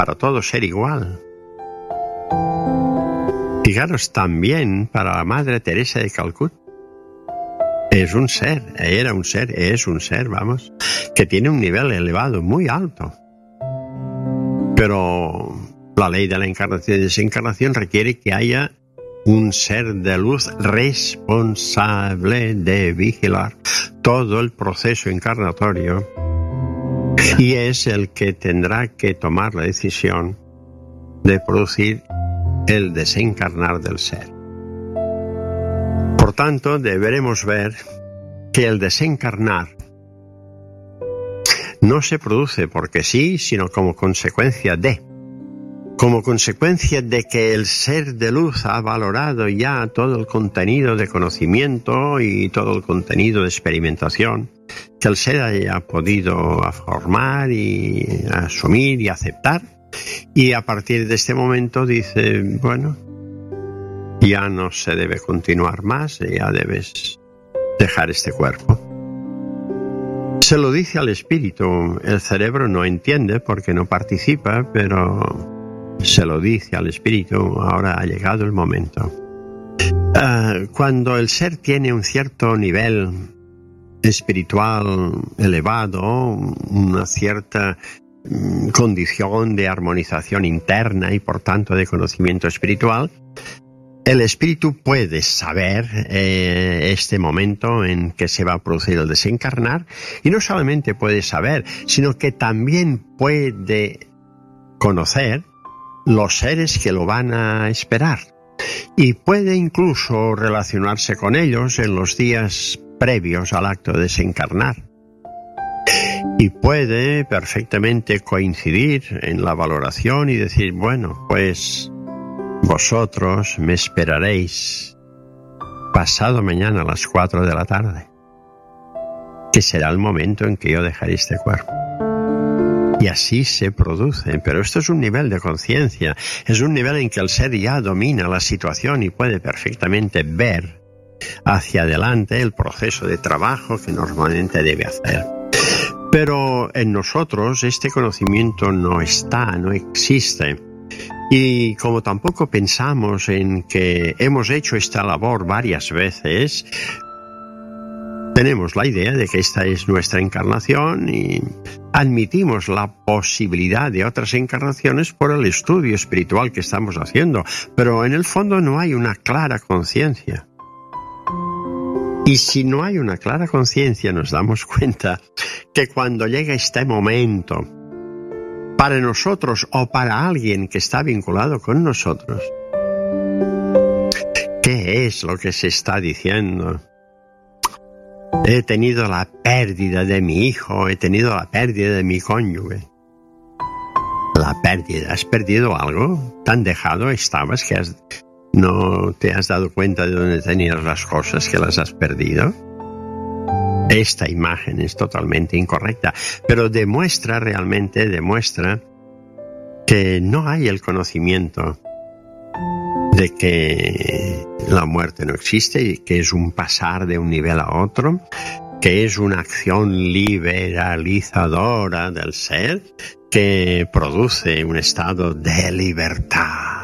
para todo ser igual. Fijaros también para la Madre Teresa de Calcuta. Es un ser, es un ser, vamos, que tiene un nivel elevado, muy alto. Pero la ley de la encarnación y desencarnación requiere que haya un ser de luz responsable de vigilar todo el proceso encarnatorio, y es el que tendrá que tomar la decisión de producir el desencarnar del ser. Por tanto, deberemos ver que el desencarnar no se produce porque sí, sino como consecuencia de que el ser de luz ha valorado ya todo el contenido de conocimiento y todo el contenido de experimentación que el ser haya podido formar y asumir y aceptar, y a partir de este momento dice, bueno, ya no se debe continuar más, ya debes dejar este cuerpo. Se lo dice al espíritu, el cerebro no entiende porque no participa, pero se lo dice al espíritu, ahora ha llegado el momento. Cuando el ser tiene un cierto nivel espiritual elevado, una cierta condición de armonización interna y por tanto de conocimiento espiritual, el espíritu puede saber este momento en que se va a producir el desencarnar, y no solamente puede saber, sino que también puede conocer los seres que lo van a esperar, y puede incluso relacionarse con ellos en los días previos al acto de desencarnar. Y puede perfectamente coincidir en la valoración y decir, bueno, pues vosotros me esperaréis pasado mañana a las 4 de la tarde, que será el momento en que yo dejaré este cuerpo. Y así se produce, pero esto es un nivel de conciencia, es un nivel en que el ser ya domina la situación y puede perfectamente ver hacia adelante el proceso de trabajo que normalmente debe hacer. Pero en nosotros este conocimiento no existe. Y como tampoco pensamos en que hemos hecho esta labor varias veces, tenemos la idea de que esta es nuestra encarnación y admitimos la posibilidad de otras encarnaciones por el estudio espiritual que estamos haciendo, pero en el fondo no hay una clara conciencia. Y si no hay una clara conciencia, nos damos cuenta que cuando llega este momento, para nosotros o para alguien que está vinculado con nosotros, ¿qué es lo que se está diciendo? He tenido la pérdida de mi hijo, he tenido la pérdida de mi cónyuge. La pérdida, ¿has perdido algo? ¿Tan dejado estabas que no te has dado cuenta de dónde tenías las cosas, que las has perdido? Esta imagen es totalmente incorrecta, pero demuestra que no hay el conocimiento de que la muerte no existe y que es un pasar de un nivel a otro, que es una acción liberalizadora del ser que produce un estado de libertad.